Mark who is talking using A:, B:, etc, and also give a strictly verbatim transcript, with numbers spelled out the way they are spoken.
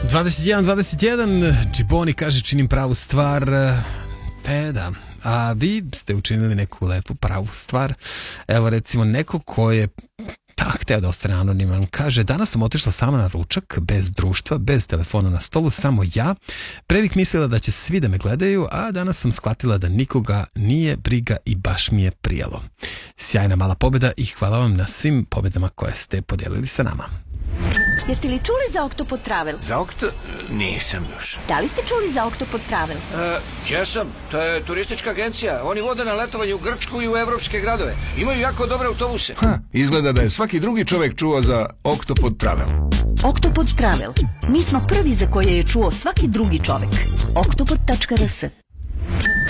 A: dvadeset jedan dvadeset jedan, Džiboni kaže činim pravu stvar. E da, a vi ste učinili neku lepu pravu stvar. Evo recimo neko ko je da, hteo da ostane anoniman, kaže: danas sam otišla sama na ručak, bez društva, bez telefona na stolu, samo ja. Pre bih mislila da će svi da me gledaju, a danas sam shvatila da nikoga nije briga i baš mi je prijalo. Sjajna mala pobjeda i hvala vam na svim pobjedama koje ste podijelili sa nama.
B: Jeste li čuli za Octopod Travel?
C: Za Octo... nisam još.
B: Da li ste čuli za Octopod Travel?
C: E, jesam, to je turistička agencija. Oni vode na letovanje u Grčku i u evropske gradove. Imaju jako dobre autobuse.
D: Ha, izgleda da je svaki drugi čovjek čuo za Octopod Travel.
B: Octopod Travel. Mi smo prvi za koje je čuo svaki drugi čovjek. octopod tačka r s